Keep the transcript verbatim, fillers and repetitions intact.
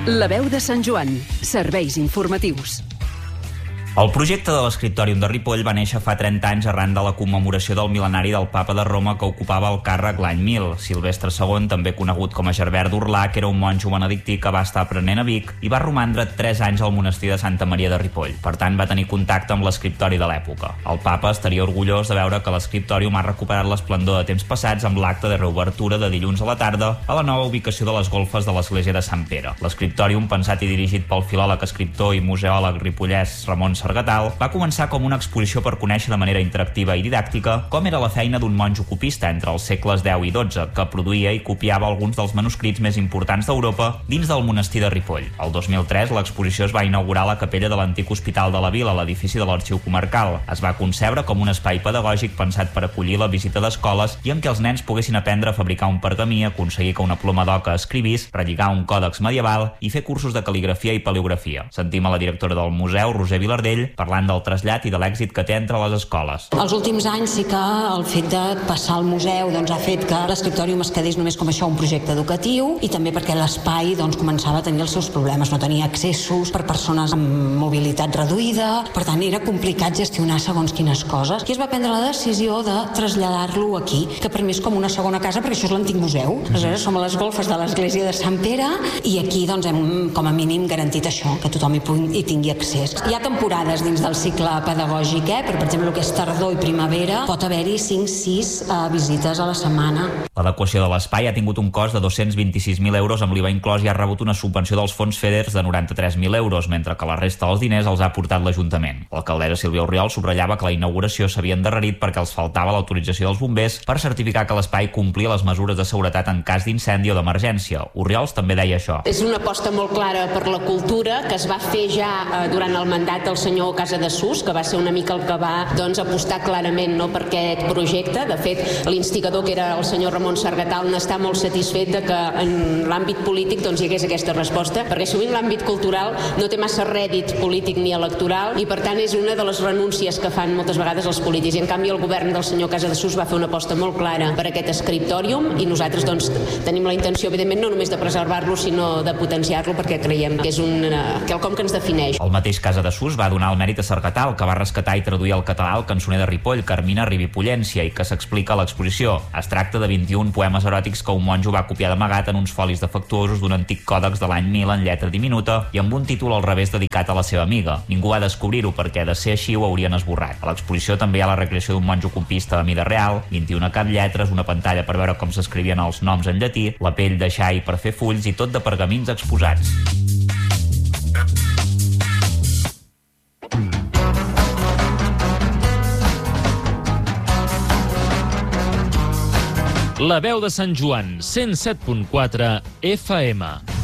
La veu de Sant Joan. Serveis informatius. El projecte de l'escriptòrium de Ripoll va néixer fa trenta anys arran de la commemoració del mil·lenari del Papa de Roma que ocupava el càrrec l'any mil. Silvestre segon, també conegut com a Gerbert d'Urlac, era un monjo benedictí que va estar aprenent a Vic i va romandre tres anys al monestir de Santa Maria de Ripoll. Per tant, va tenir contacte amb l'escriptori de l'època. El Papa estaria orgullós de veure que l'escriptòrium ha recuperat l'esplendor de temps passats amb l'acte de reobertura de dilluns a la tarda a la nova ubicació de les golfes de l'església de Sant Pere. L'escriptòrium, pensat i dirigit pel filòleg, escriptor i museòleg ripollès Ramon Sargatal, va començar com una exposició per conèixer de manera interactiva i didàctica com era la feina d'un monjo copista entre els segles deu i dotze, que produïa i copiava alguns dels manuscrits més importants d'Europa dins del monestir de Ripoll. El dos mil tres, l'exposició es va inaugurar a la capella de l'antic Hospital de la Vila, a l'edifici de l'Arxiu Comarcal. Es va concebre com un espai pedagògic pensat per acollir la visita d'escoles i en què els nens poguessin aprendre a fabricar un pergamí, aconseguir que una ploma d'oca escrivís, relligar un còdex medieval i fer cursos de cal·ligrafia i paleografia. Sentim a la directora del museu, Roser Vilardell, parlant del trasllat i de l'èxit que té entre les escoles. Els últims anys sí que el fet de passar al museu doncs, ha fet que l'escriptòrium es quedés només com això, un projecte educatiu, i també perquè l'espai doncs, començava a tenir els seus problemes, no tenia accessos per persones amb mobilitat reduïda, per tant era complicat gestionar segons quines coses, i es va prendre la decisió de traslladar-lo aquí, que per mi és com una segona casa perquè això és l'antic museu. Aleshores som a les golfes de l'església de Sant Pere i aquí doncs, hem com a mínim garantit això, que tothom hi, pugui, hi tingui accés. Hi ha temporades dins del cicle pedagògic, eh? però per exemple el que és tardor i primavera pot haver-hi cinc sis uh, visites a la setmana. L'adequació de l'espai ha tingut un cost de dos-cents vint-i-sis mil euros amb l'I V A inclòs i ha rebut una subvenció dels fons FEDER de noranta-tres mil euros, mentre que la resta dels diners els ha aportat l'Ajuntament. L'alcaldessa Sílvia Orriol subratllava que la inauguració s'havia endarrerit perquè els faltava l'autorització dels bombers per certificar que l'espai complia les mesures de seguretat en cas d'incendi o d'emergència. Orriols també deia això. És una aposta molt clara per la cultura que es va fer ja eh, durant el mandat del senyor Casadesús, que va ser una mica el que va doncs, apostar clarament no, per aquest projecte. De fet, l'instigador, que era el senyor Ramon Sargatal, n'està molt satisfet de que en l'àmbit polític doncs, hi hagués aquesta resposta, perquè sovint l'àmbit cultural no té massa rèdit polític ni electoral i per tant és una de les renúncies que fan moltes vegades els polítics. I en canvi el govern del senyor Casadesús va fer una aposta molt clara per aquest escriptòrium i nosaltres doncs, tenim la intenció, evidentment, no només de preservar-lo, sinó de potenciar-lo perquè creiem que és un quelcom que ens defineix. El mateix Casadesús va donar el mèrit a Sargatal, que va rescatar i traduir al català el cançoner de Ripoll, Carmina Rivipollència, i que s'explica a l'exposició. Es tracta de vint-i-un poemes eròtics que un monjo va copiar d'amagat en uns folis defectuosos d'un antic còdex de l'any mil en lletra diminuta i amb un títol al revés dedicat a la seva amiga. Ningú va descobrir-ho perquè, de ser així, ho haurien esborrat. A l'exposició també hi ha la recreació d'un monjo copista de mida real, vint-i-una caplletres, una pantalla per veure com s'escrivien els noms en llatí, la pell de xai per fer fulls i tot de pergamins exposats. La veu de Sant Joan, cent set punt quatre F M.